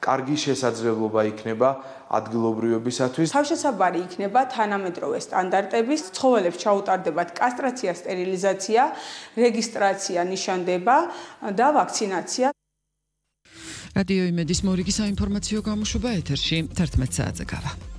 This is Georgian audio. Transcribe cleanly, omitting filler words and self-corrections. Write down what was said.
კარგი შესაძლებლობა იქნება ადგილობრივებისათვის. თავშესაბარი იქნება თანამედროვე სტანდარტების, ცხოველებს ჩაუტარდებათ კასტრაცია, სტერილიზაცია, რეგისტრაცია, ნიშანდება და ვაქცინაცია. რადიო იმედის მორიგი საინფორმაციო გამოშვება ეთერში 11 საათზე გავა.